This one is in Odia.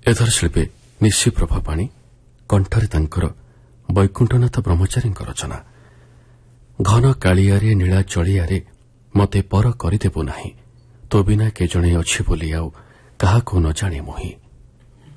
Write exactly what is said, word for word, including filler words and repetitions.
ଏଥର ଶିଳ୍ପୀ ନିଶିପ୍ରଭା ପାଣି, କଣ୍ଠରେ ତାଙ୍କର ବୈକୁଣ୍ଠନାଥ ବ୍ରହ୍ମଚାରୀଙ୍କ ରଚନା। ଘନ କାଳିଆରେ ନୀଳା ଚଳିଆରେ ମତେ ପର କରିଦେବୁ ନାହିଁ, ତୋ ବିନା କେ ଜଣେ ଅଛି ବୋଲି ଆଉ କାହାକୁ ନ ଜାଣେ ମୁହିଁ।